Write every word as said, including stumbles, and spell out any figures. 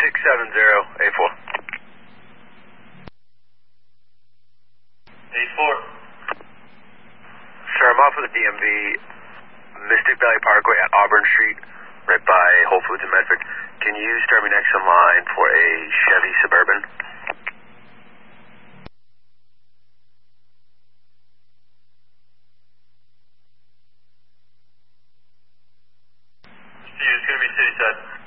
six seven zero, A four. A four. Sir, I'm off of the D M V, Mystic Valley Parkway at Auburn Street, right by Whole Foods in Medford. Can you start me next in line for a Chevy Suburban? It's going to be city side.